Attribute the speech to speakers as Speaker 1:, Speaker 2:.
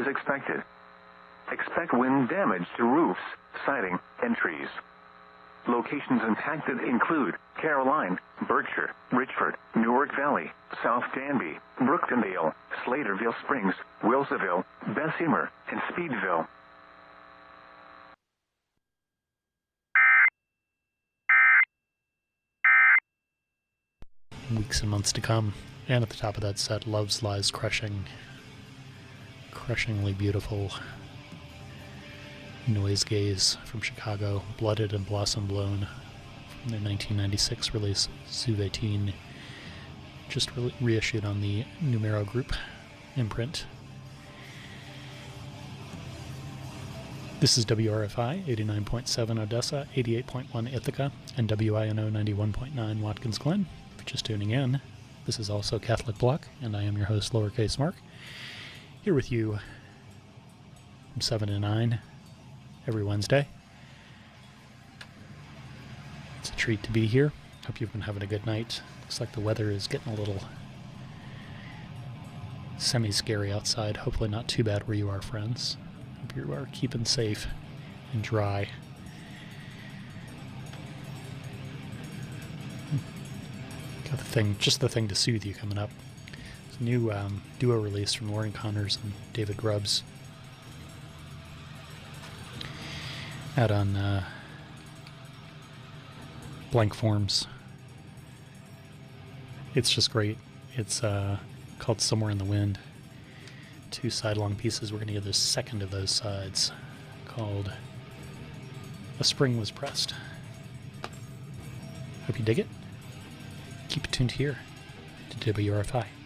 Speaker 1: is expected. Expect wind damage to roofs, siding, and trees. Locations impacted include Caroline, Berkshire, Richford, Newark Valley, South Danby, Brooktondale, Slaterville Springs, Wilsonville, Bessemer, and Speedville.
Speaker 2: Weeks and months to come. And at the top of that set, Love's Lies Crushingly beautiful Noise Gaze from Chicago, Blooded and Blossom Blown from their 1996 release, Suvetine, just reissued on the Numero Group imprint. This is WRFI 89.7 Odessa, 88.1 Ithaca, and WINO 91.9 Watkins Glen. If you're just tuning in, this is also Catholic Block, and I am your host, Lowercase Mark, here with you from 7 to 9 every Wednesday. It's a treat to be here. Hope you've been having a good night. Looks like the weather is getting a little semi-scary outside. Hopefully not too bad where you are, friends. Hope you are keeping safe and dry. Got the thing to soothe you coming up. It's a new duo release from Lauren Connors and David Grubbs. Out on Blank Forms. It's just great. It's called Somewhere in the Wind. 2 side-long pieces. We're going to get the second of those sides, called A Spring Was Pressed. Hope you dig it. Keep it tuned here to WRFI.